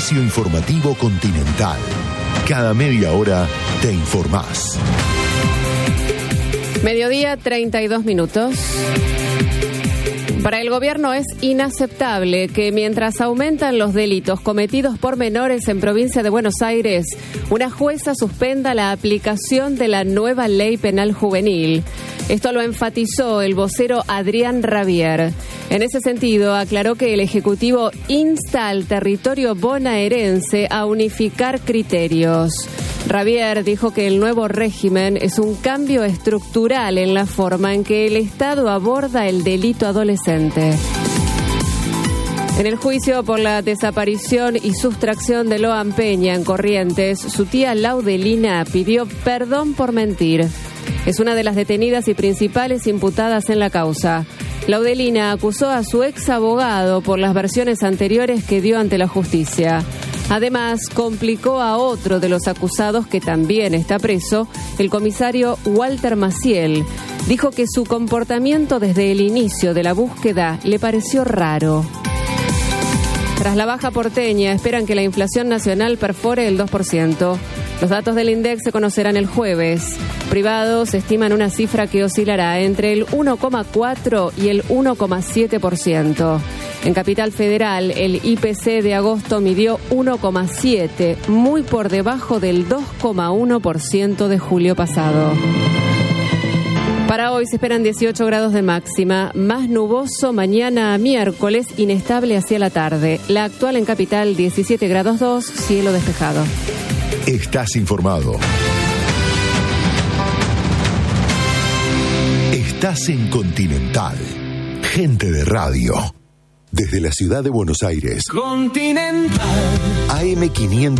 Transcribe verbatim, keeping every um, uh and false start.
Servicio informativo Continental. Cada media hora te informás. Mediodía, treinta y dos minutos. Para el gobierno es inaceptable que mientras aumentan los delitos cometidos por menores en provincia de Buenos Aires, una jueza suspenda la aplicación de la nueva ley penal juvenil. Esto lo enfatizó el vocero Adrián Rabier. En ese sentido, aclaró que el Ejecutivo insta al territorio bonaerense a unificar criterios. Rabier dijo que el nuevo régimen es un cambio estructural en la forma en que el Estado aborda el delito adolescente. En el juicio por la desaparición y sustracción de Loan Peña en Corrientes, su tía Laudelina pidió perdón por mentir. Es una de las detenidas y principales imputadas en la causa. Laudelina acusó a su ex abogado por las versiones anteriores que dio ante la justicia. Además, complicó a otro de los acusados que también está preso, el comisario Walter Maciel. Dijo que su comportamiento desde el inicio de la búsqueda le pareció raro. Tras la baja porteña, esperan que la inflación nacional perfore el dos por ciento. Los datos del INDEC se conocerán el jueves. Privados estiman una cifra que oscilará entre el uno coma cuatro y el uno coma siete por ciento. En Capital Federal, el I P C de agosto midió uno coma siete, muy por debajo del dos coma uno por ciento de julio pasado. Para hoy se esperan dieciocho grados de máxima, más nuboso mañana miércoles, inestable hacia la tarde. La actual en Capital, diecisiete grados dos, cielo despejado. Estás informado. Estás en Continental. Gente de radio. Desde la ciudad de Buenos Aires. Continental. A M quinientos.